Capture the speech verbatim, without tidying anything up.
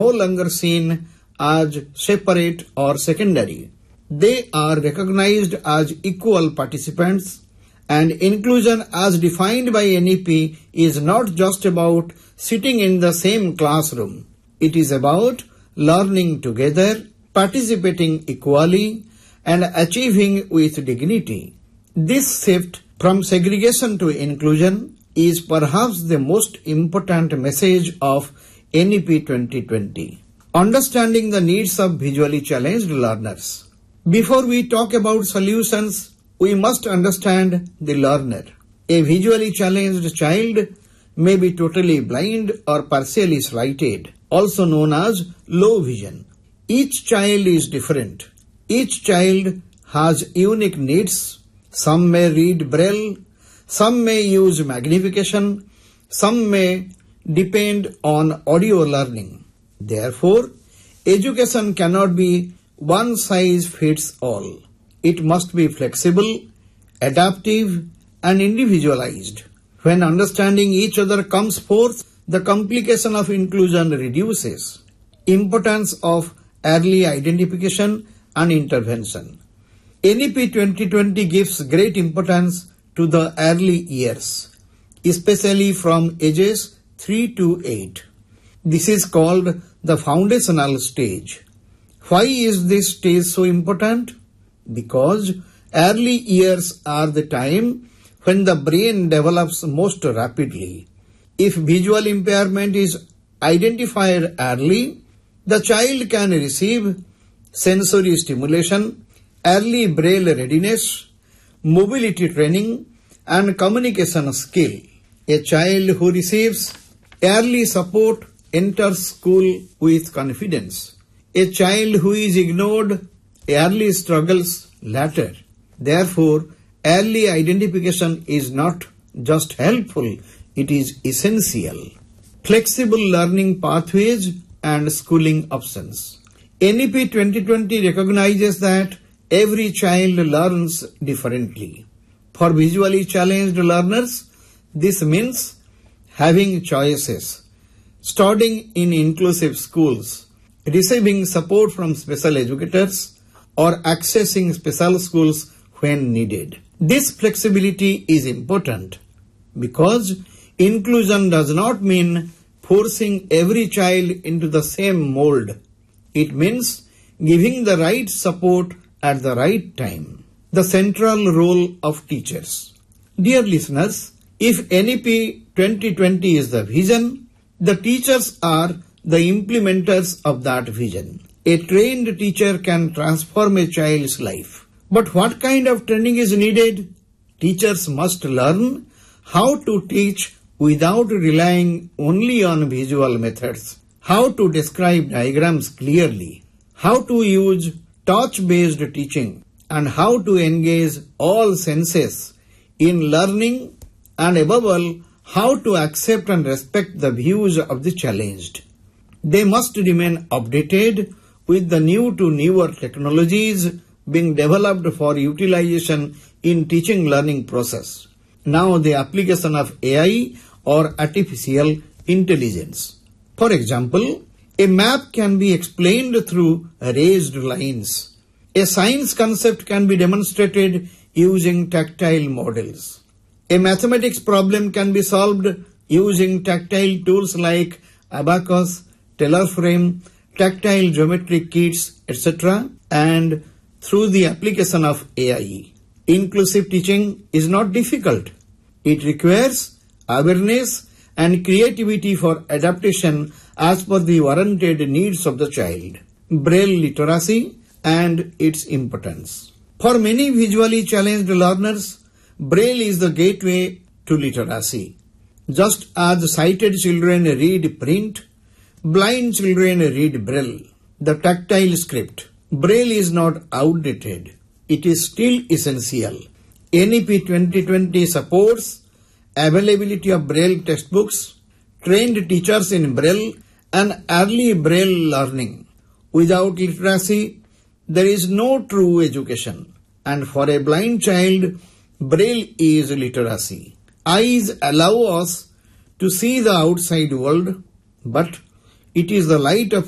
no longer seen as separate or secondary. They are recognized as equal participants, and inclusion as defined by N E P is not just about sitting in the same classroom. It is about learning together, participating equally, and achieving with dignity. This shift from segregation to inclusion is perhaps the most important message of N E P twenty twenty. Understanding the needs of visually challenged learners. Before we talk about solutions, we must understand the learner. A visually challenged child may be totally blind or partially sighted, also known as low vision. Each child is different. Each child has unique needs. Some may read Braille, some may use magnification, some may depend on audio learning. Therefore, education cannot be one size fits all. It must be flexible, adaptive, and individualized. When understanding each other comes forth, the complication of inclusion reduces. Importance of early identification and intervention. N E P twenty twenty gives great importance to the early years, especially from ages three to eight. This is called the foundational stage. Why is this stage so important? Because early years are the time when the brain develops most rapidly. If visual impairment is identified early, the child can receive sensory stimulation, early Braille readiness, mobility training, and communication skill. A child who receives early support enters school with confidence. A child who is ignored early struggles later. Therefore, early identification is not just helpful, it is essential. Flexible learning pathways and schooling options. N E P twenty twenty recognizes that every child learns differently. For visually challenged learners, this means having choices, studying in inclusive schools, receiving support from special educators, or accessing special schools when needed. This flexibility is important because inclusion does not mean forcing every child into the same mold. It means giving the right support at the right time. The central role of teachers. Dear listeners, if N E P twenty twenty is the vision, the teachers are the implementers of that vision. A trained teacher can transform a child's life. But what kind of training is needed? Teachers must learn how to teach without relying only on visual methods, how to describe diagrams clearly, how to use touch-based teaching, and how to engage all senses in learning, and above all, how to accept and respect the views of the challenged. They must remain updated with the new to newer technologies being developed for utilization in teaching learning process. Now the application of A I or artificial intelligence. For example, a map can be explained through raised lines. A science concept can be demonstrated using tactile models. A mathematics problem can be solved using tactile tools like abacus, Taylor frame, tactile geometric kits, et cetera, and through the application of A I. Inclusive teaching is not difficult. It requires awareness and creativity for adaptation as per the warranted needs of the child. Braille literacy and its importance. For many visually challenged learners, Braille is the gateway to literacy. Just as sighted children read print, blind children read Braille, the tactile script. Braille is not outdated. It is still essential. N E P twenty twenty supports availability of Braille textbooks, trained teachers in Braille, and early Braille learning. Without literacy, there is no true education. And for a blind child, Braille is literacy. Eyes allow us to see the outside world, but it is the light of